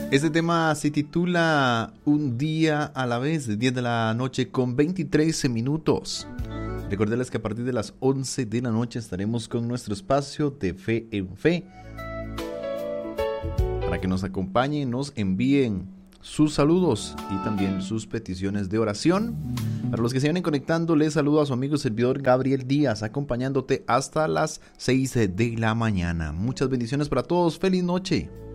Este tema se titula Un día a la vez, 10 de la noche con 23 minutos. Recordarles que a partir de las 11 de la noche estaremos con nuestro espacio de Fe en Fe. Para que nos acompañen, nos envíen sus saludos y también sus peticiones de oración. Para los que se vienen conectando, les saludo a su amigo y servidor Gabriel Díaz, acompañándote hasta las 6 de la mañana. Muchas bendiciones para todos. ¡Feliz noche!